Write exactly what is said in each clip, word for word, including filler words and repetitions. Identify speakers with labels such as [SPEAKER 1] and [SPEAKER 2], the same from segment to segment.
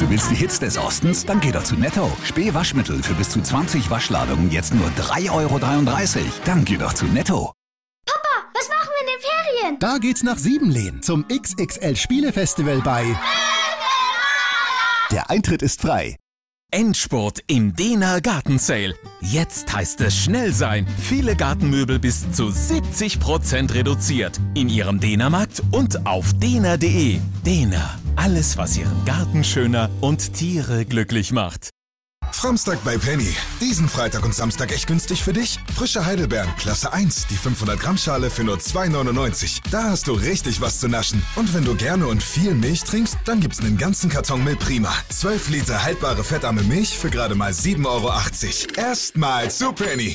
[SPEAKER 1] Du willst die Hits des Ostens? Dann geh doch zu Netto. Spee-Waschmittel für bis zu zwanzig Waschladungen jetzt nur drei Euro dreiunddreißig. Dann geh doch zu Netto.
[SPEAKER 2] Papa, was machen wir in den Ferien?
[SPEAKER 3] Da geht's nach Siebenlehn zum X X L-Spielefestival bei... Der Eintritt ist frei.
[SPEAKER 4] Endspurt im Dehner Gartensale. Jetzt heißt es schnell sein. Viele Gartenmöbel bis zu siebzig Prozent reduziert. In Ihrem Dehnermarkt und auf dehner punkt de. Dehner. Alles, was Ihren Garten schöner und Tiere glücklich macht.
[SPEAKER 5] Framstag bei Penny. Diesen Freitag und Samstag echt günstig für dich. Frische Heidelbeeren, Klasse eins, die fünfhundert Gramm Schale für nur zwei neunundneunzig. Da hast du richtig was zu naschen. Und wenn du gerne und viel Milch trinkst, dann gibt's einen ganzen Karton Milch Prima. zwölf Liter haltbare fettarme Milch für gerade mal sieben Euro achtzig. Erstmal zu Penny.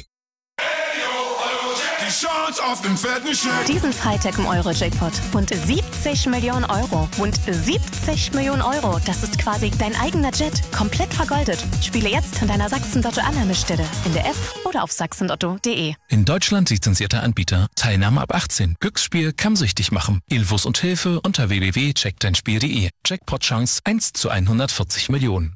[SPEAKER 6] Die Chance auf den fetten Scheck.
[SPEAKER 7] Diesen Freitag im Euro-Jackpot. Rund siebzig Millionen Euro. Rund siebzig Millionen Euro. Das ist quasi dein eigener Jet. Komplett vergoldet. Spiele jetzt in deiner Sachsen-Lotto-Annahmestelle. In der App oder auf sachsen lotto punkt de.
[SPEAKER 8] In Deutschland lizenzierter Anbieter. Teilnahme ab achtzehn. Glücksspiel kann süchtig machen. Infos und Hilfe unter w w w punkt check dein spiel punkt de. Jackpot-Chance eins zu hundertvierzig Millionen.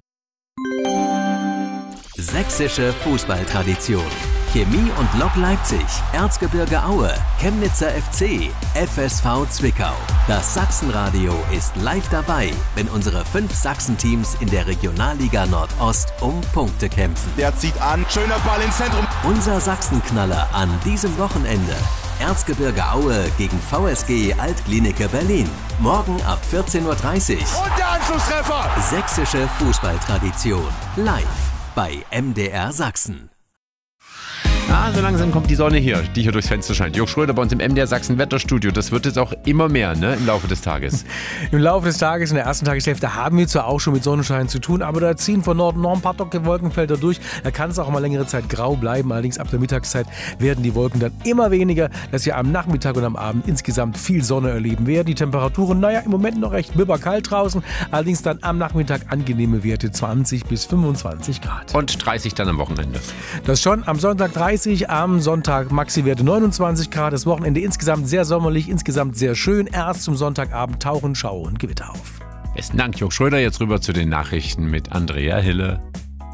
[SPEAKER 9] Sächsische Fußballtradition. Chemie und Lok Leipzig, Erzgebirge Aue, Chemnitzer F C, F S V Zwickau. Das Sachsenradio ist live dabei, wenn unsere fünf Sachsen-Teams in der Regionalliga Nordost um Punkte kämpfen.
[SPEAKER 6] Der zieht an, schöner Ball ins Zentrum.
[SPEAKER 9] Unser Sachsenknaller an diesem Wochenende. Erzgebirge Aue gegen V S G Altklinike Berlin. Morgen ab vierzehn Uhr dreißig.
[SPEAKER 6] Und der Anschlusstreffer.
[SPEAKER 9] Sächsische Fußballtradition. Live bei M D R Sachsen.
[SPEAKER 10] Ah, so langsam kommt die Sonne hier, die hier durchs Fenster scheint. Jörg Schröder bei uns im M D R Sachsen Wetterstudio. Das wird jetzt auch immer mehr, ne, im Laufe des Tages.
[SPEAKER 11] Im Laufe des Tages, in der ersten Tageshälfte, haben wir zwar auch schon mit Sonnenschein zu tun, aber da ziehen von Norden noch ein paar dicke Wolkenfelder durch. Da kann es auch mal längere Zeit grau bleiben. Allerdings ab der Mittagszeit werden die Wolken dann immer weniger, dass wir am Nachmittag und am Abend insgesamt viel Sonne erleben werden. Die Temperaturen, naja, im Moment noch recht bibberkalt draußen. Allerdings dann am Nachmittag angenehme Werte, zwanzig bis fünfundzwanzig Grad.
[SPEAKER 10] Und dreißig dann am Wochenende.
[SPEAKER 11] Das schon, am Sonntag dreißig, am Sonntag Maxi-Werte neunundzwanzig Grad. Das Wochenende insgesamt sehr sommerlich, insgesamt sehr schön. Erst zum Sonntagabend tauchen Schauer und Gewitter auf.
[SPEAKER 10] Besten Dank, Jörg Schröder. Jetzt rüber zu den Nachrichten mit Andrea Hille.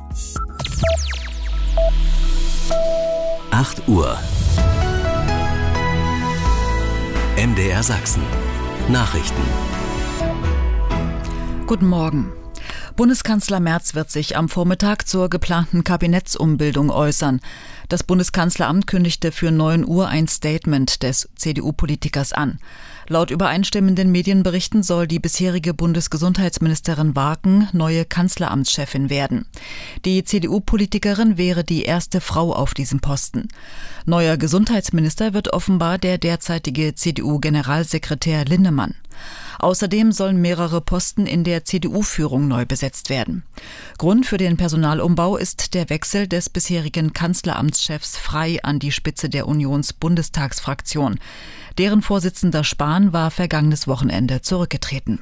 [SPEAKER 9] acht Uhr. M D R Sachsen. Nachrichten.
[SPEAKER 12] Guten Morgen. Bundeskanzler Merz wird sich am Vormittag zur geplanten Kabinettsumbildung äußern. Das Bundeskanzleramt kündigte für neun Uhr ein Statement des C D U-Politikers an. Laut übereinstimmenden Medienberichten soll die bisherige Bundesgesundheitsministerin Warken neue Kanzleramtschefin werden. Die C D U-Politikerin wäre die erste Frau auf diesem Posten. Neuer Gesundheitsminister wird offenbar der derzeitige C D U-Generalsekretär Linnemann. Außerdem sollen mehrere Posten in der C D U-Führung neu besetzt werden. Grund für den Personalumbau ist der Wechsel des bisherigen Kanzleramtschefs Frey an die Spitze der Unions-Bundestagsfraktion. Deren Vorsitzender Spahn war vergangenes Wochenende zurückgetreten.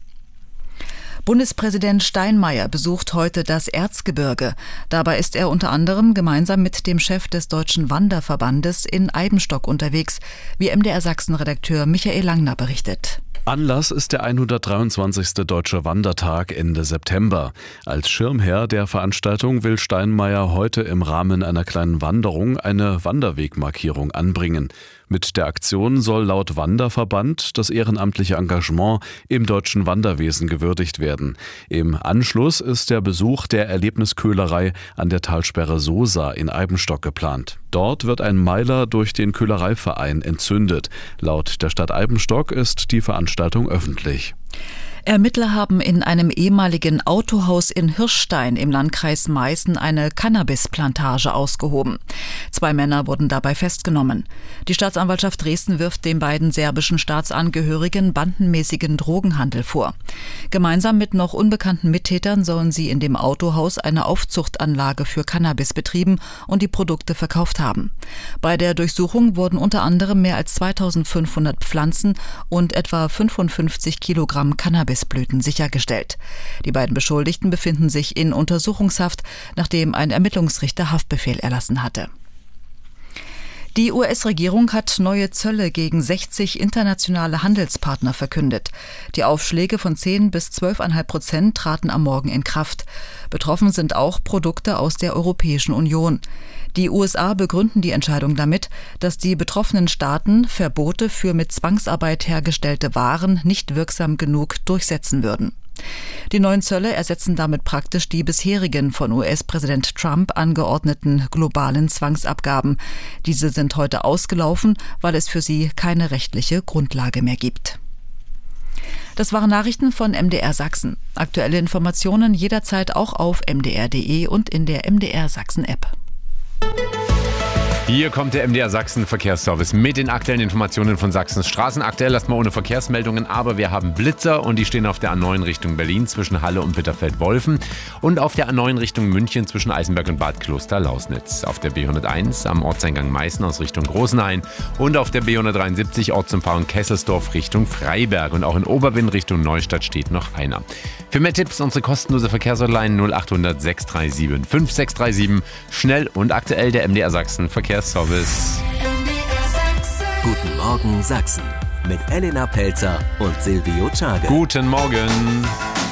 [SPEAKER 12] Bundespräsident Steinmeier besucht heute das Erzgebirge. Dabei ist er unter anderem gemeinsam mit dem Chef des Deutschen Wanderverbandes in Eibenstock unterwegs, wie M D R Sachsen-Redakteur Michael Langner berichtet.
[SPEAKER 13] Anlass ist der hundertdreiundzwanzigste Deutsche Wandertag Ende September. Als Schirmherr der Veranstaltung will Steinmeier heute im Rahmen einer kleinen Wanderung eine Wanderwegmarkierung anbringen. Mit der Aktion soll laut Wanderverband das ehrenamtliche Engagement im deutschen Wanderwesen gewürdigt werden. Im Anschluss ist der Besuch der Erlebnisköhlerei an der Talsperre Sosa in Eibenstock geplant. Dort wird ein Meiler durch den Köhlereiverein entzündet. Laut der Stadt Eibenstock ist die Veranstaltung öffentlich.
[SPEAKER 12] Ermittler haben in einem ehemaligen Autohaus in Hirschstein im Landkreis Meißen eine Cannabisplantage ausgehoben. Zwei Männer wurden dabei festgenommen. Die Staatsanwaltschaft Dresden wirft den beiden serbischen Staatsangehörigen bandenmäßigen Drogenhandel vor. Gemeinsam mit noch unbekannten Mittätern sollen sie in dem Autohaus eine Aufzuchtanlage für Cannabis betrieben und die Produkte verkauft haben. Bei der Durchsuchung wurden unter anderem mehr als zweitausendfünfhundert Pflanzen und etwa fünfundfünfzig Kilogramm Cannabis Blüten sichergestellt. Die beiden Beschuldigten befinden sich in Untersuchungshaft, nachdem ein Ermittlungsrichter Haftbefehl erlassen hatte. Die U S-Regierung hat neue Zölle gegen sechzig internationale Handelspartner verkündet. Die Aufschläge von zehn bis zwölf Komma fünf Prozent traten am Morgen in Kraft. Betroffen sind auch Produkte aus der Europäischen Union. Die U S A begründen die Entscheidung damit, dass die betroffenen Staaten Verbote für mit Zwangsarbeit hergestellte Waren nicht wirksam genug durchsetzen würden. Die neuen Zölle ersetzen damit praktisch die bisherigen von U S-Präsident Trump angeordneten globalen Zwangsabgaben. Diese sind heute ausgelaufen, weil es für sie keine rechtliche Grundlage mehr gibt. Das waren Nachrichten von M D R Sachsen. Aktuelle Informationen jederzeit auch auf m d r punkt d e und in der M D R Sachsen App.
[SPEAKER 10] Hier kommt der M D R Sachsen Verkehrsservice mit den aktuellen Informationen von Sachsens Straßen. Aktuell erstmal ohne Verkehrsmeldungen, aber wir haben Blitzer und die stehen auf der A neun Richtung Berlin zwischen Halle und Bitterfeld-Wolfen und auf der A neun Richtung München zwischen Eisenberg und Bad Kloster-Lausnitz. Auf der B hunderteins am Ortseingang Meißen aus Richtung Großenhain und auf der B hundertdreiundsiebzig Ortsumfahrung Kesselsdorf Richtung Freiberg. Und auch in Oberwinn Richtung Neustadt steht noch einer. Für mehr Tipps unsere kostenlose Verkehrshotline null acht hundert sechs drei sieben fünf sechs drei sieben. Schnell und aktuell der M D R Sachsen Verkehrsservice.
[SPEAKER 9] Guten Morgen Sachsen mit Elena Pelzer und Silvio Czage.
[SPEAKER 10] Guten Morgen.